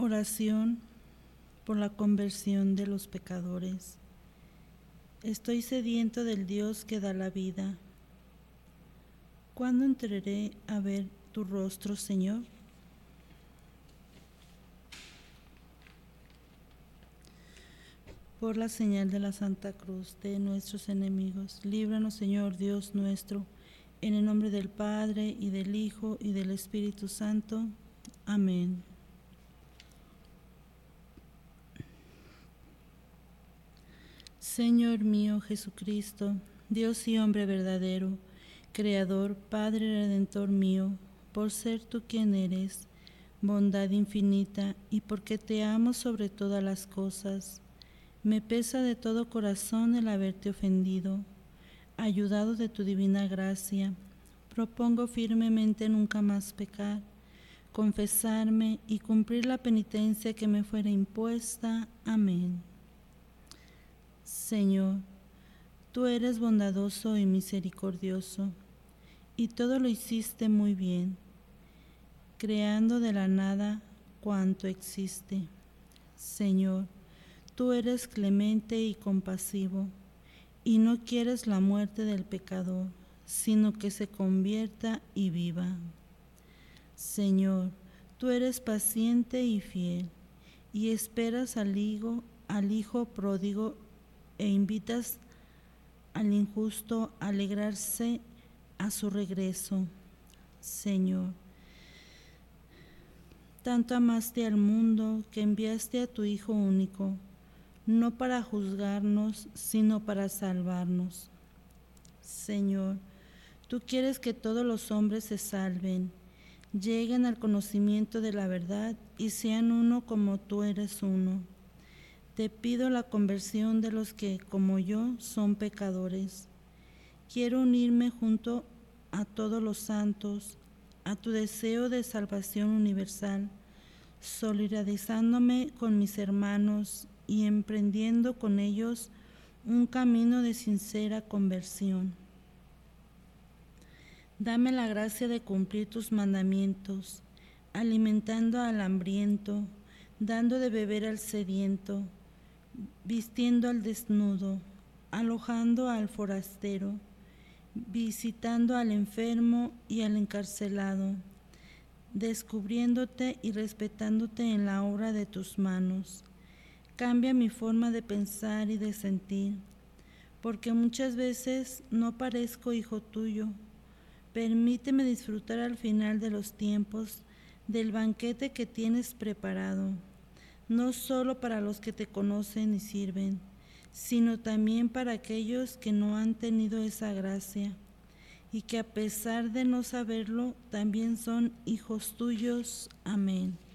Oración por la conversión de los pecadores. Estoy sediento del Dios que da la vida. ¿Cuándo entraré a ver tu rostro, Señor? Por la señal de la Santa Cruz de nuestros enemigos, líbranos, Señor Dios nuestro, en el nombre del Padre, y del Hijo, y del Espíritu Santo. Amén. Señor mío Jesucristo, Dios y hombre verdadero, Creador, Padre Redentor mío, por ser tú quien eres, bondad infinita, y porque te amo sobre todas las cosas, me pesa de todo corazón el haberte ofendido. Ayudado de tu divina gracia, propongo firmemente nunca más pecar, confesarme y cumplir la penitencia que me fuera impuesta. Amén. Señor, tú eres bondadoso y misericordioso, y todo lo hiciste muy bien, creando de la nada cuanto existe. Señor, tú eres clemente y compasivo, y no quieres la muerte del pecador, sino que se convierta y viva. Señor, tú eres paciente y fiel, y esperas al hijo pródigo e invitas al injusto a alegrarse a su regreso. Señor, tanto amaste al mundo que enviaste a tu Hijo único, no para juzgarnos, sino para salvarnos. Señor, tú quieres que todos los hombres se salven, lleguen al conocimiento de la verdad y sean uno como tú eres uno. Te pido la conversión de los que, como yo, son pecadores. Quiero unirme junto a todos los santos a tu deseo de salvación universal, solidarizándome con mis hermanos y emprendiendo con ellos un camino de sincera conversión. Dame la gracia de cumplir tus mandamientos, alimentando al hambriento, dando de beber al sediento, vistiendo al desnudo, alojando al forastero, visitando al enfermo y al encarcelado, descubriéndote y respetándote en la obra de tus manos. Cambia mi forma de pensar y de sentir, porque muchas veces no parezco hijo tuyo. Permíteme disfrutar al final de los tiempos del banquete que tienes preparado, no solo para los que te conocen y sirven, sino también para aquellos que no han tenido esa gracia y que a pesar de no saberlo, también son hijos tuyos. Amén.